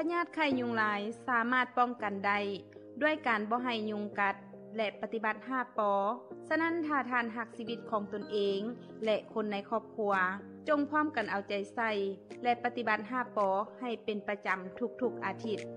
ญาติไข้ยุงลายสามารถป้องกันได้ด้วยการบ่ให้ยุงกัดและปฏิบัติ5 ป.ฉะนั้นถ้าท่านหักชีวิตของตนเองและคนในครอบครัวจงพร้อมกันเอาใจใส่และปฏิบัติ5 ป.ให้เป็นประจำทุกๆอาทิตย์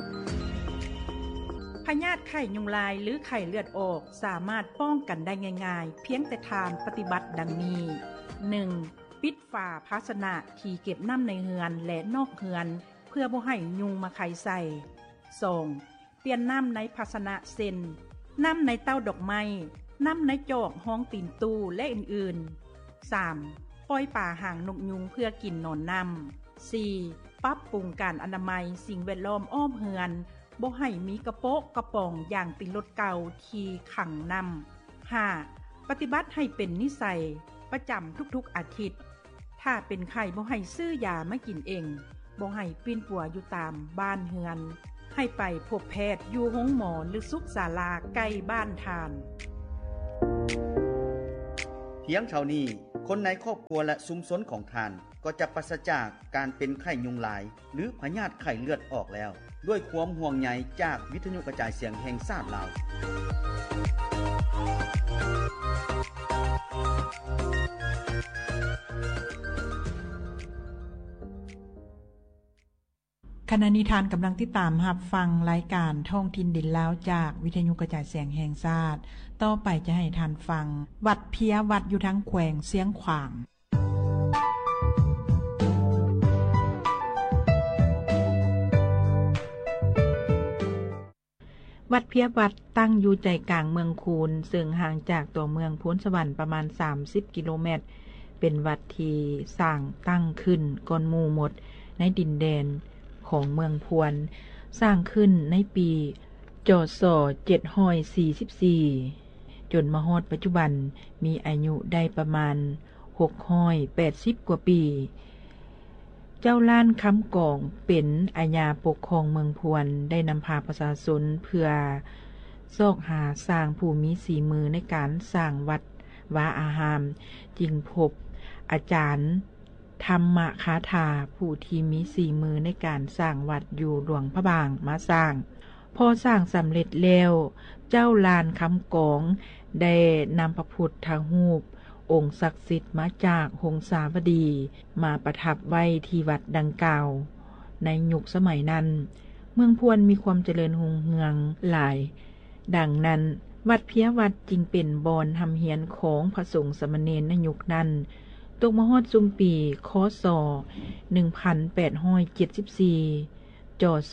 พยาธิไข้ยุงลายหรือไข้เลือดออกสามารถป้องกันได้ง่ายๆเพียงแต่ทานปฏิบัติดังนี้ 1. ปิดฝาภาชนะที่เก็บน้ำในเฮือนและนอกเฮือนเพื่อบ่ให้ยุงมาไข่ใส่ 2. เปลี่ยนน้ำในภาชนะเส้นน้ำในเต้าดอกไม้น้ำในจอกห้องตีนตู้และอื่นๆ 3. ปล่อยป่าห่างนกยุงเพื่อกินนอนน้ำ 4. ปรับปรุงการอนามัยสิ่งแวดล้อมอ้อมเฮือนบ่ให้มีกระโปะกระป๋องอย่างติดรถเก่าที่ขังน้ำ 5. ปฏิบัติให้เป็นนิสัยประจำทุกๆอาทิตย์ถ้าเป็นไข้บ่ให้ซื้อยามากินเองบ่ให้ปีนปัวอยู่ตามบ้านเฮือนให้ไปพบแพทย์อยู่โรงหมอหรือสุขศาลาใกล้บ้านทานเพียงเท่านี้คนในครอบครัวและชุมชนของท่านก็จะปราศจากการเป็นไข้ยุงลายหรือพยาธิไข้เลือดออกแล้วด้วยความห่วงใยจากวิทยุกระจายเสียงแห่งชาติลาวขณะนี้ทานกำลังติดตามรับฟังรายการท่องถิ่นดินลาวจากวิทยุกระจายเสียงแห่งชาติต่อไปจะให้ทานฟังวัดเพียวัดอยู่ทางแขวงเสียงขวางวัดเพียวัดตั้งอยู่ใจกลางเมืองคูนซึ่งห่างจากตัวเมืองพุนสวรรค์ประมาณ30กิโลเมตรเป็นวัดที่สร้างตั้งขึ้นก่อนหมู่หมดในดินแดนของเมืองพวนสร้างขึ้นในปีจศ744จนมาฮอดปัจจุบันมีอายุได้ประมาณ680กว่าปีเจ้าล้านคำกองเป็นอาญาปกครองเมืองพวนได้นำพาประชาชนเพื่อซอกหาสร้างผู้มีสีมือในการสร้างวัดวาอารามจึงพบอาจารย์ธรรมคาถาผู้ที่มีสีมือในการสร้างวัดอยู่หลวงพระบางมาสร้างพอสร้างสำเร็จแล้วเจ้าลานคำกองได้นำพระพุทธรูปองค์ศักดิ์สิทธิ์มาจากหงสาวดีมาประทับไว้ที่วัดดังกล่าวในยุคสมัยนั้นเมืองพวนมีความเจริญรุ่งเรืองหลายดังนั้นวัดเพียวัดจึงเป็นบอนทำเฮียนของพระสงฆ์สามเณรในยุคนั้นตกมาฮอดซุมปีคศ1874จศ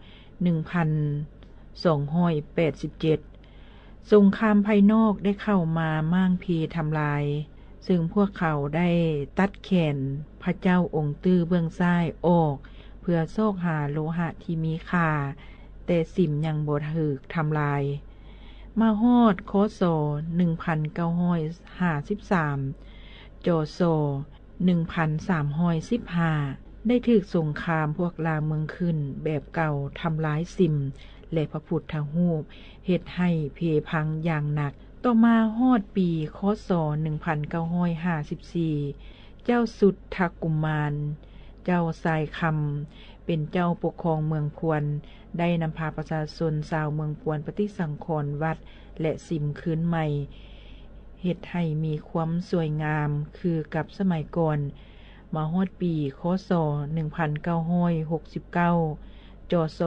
1287สงครามภายนอกได้เข้ามาม่างพีทำลายซึ่งพวกเขาได้ตัดแขนพระเจ้าองค์ตื้อเบื้องซ้ายออกเพื่อซอกหาโลหะที่มีค่าแต่สิ่มยังบ่ถูกทำลายมาฮอดคศ1953จศ1315ได้ถูกสงครามพวกลาวเมืองขึ้นแบบเก่าทำลายสิมและพระพุทธรูปเฮ็ดให้เพพังอย่างหนักต่อมาฮอดปีคศ1954เจ้าสุทธกุมารเจ้าสายคำเป็นเจ้าปกครองเมืองพวนได้นำพาประชาชนชาวเมืองพวนปฏิสังขรณ์วัดและสิมคืนใหม่เฮ็ดให้มีความสวยงามคือกับสมัยก่อนมาฮอดปีคศ1969จศ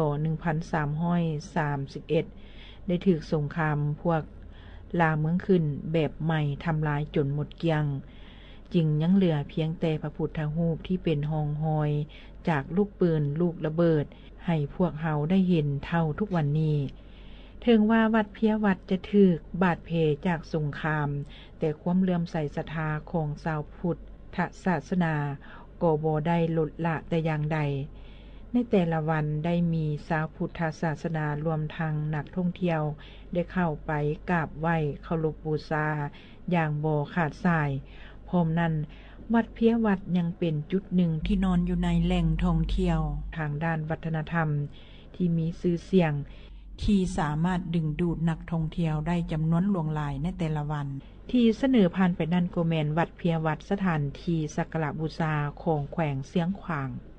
1331ได้ถูกสงครามพวกลาวเมืองขึ้นแบบใหม่ทำลายจนหมดเกลี้ยงจึงยังเหลือเพียงแต่พระพุทธรูปที่เป็นหองหอยจากลูกปืนลูกระเบิดให้พวกเฮาได้เห็นเท่าทุกวันนี้ถึงว่าวัดเพียวัดจะถูกบาดแผลจากสงครามแต่ความเลื่อมใสศรัทธาของชาวพุทธศาสนาก็บ่ได้ลดละแต่อย่างใดในแต่ละวันได้มีชาวพุทธศาสนารวมทั้งนักท่องเที่ยวได้เข้าไปกราบไหว้เคารพบูชาอย่างบ่ขาดสายพร้อมนั้นวัดเพียวัดยังเป็นจุดหนึ่งที่นอนอยู่ในแหล่งท่องเที่ยวทางด้านวัฒนธรรมที่มีชื่อเสียงที่สามารถดึงดูดนักท่องเที่ยวได้จำนวนหลวงหลายในแต่ละวันที่เสนอผ่านไปนั่นก็แม่นวัดเพียวัดสถานที่สักการะบูชาของแขวงเสียงขวาง